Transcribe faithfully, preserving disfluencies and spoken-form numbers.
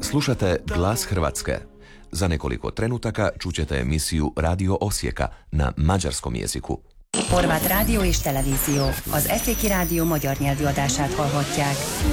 Slušate Glas Hrvatske. Za nekoliko trenutaka čućete emisiju Radio Osijeka na mađarskom jeziku. Horvát rádió és televízió, az Eszéki Rádió magyar nyelvű adását hallhatják.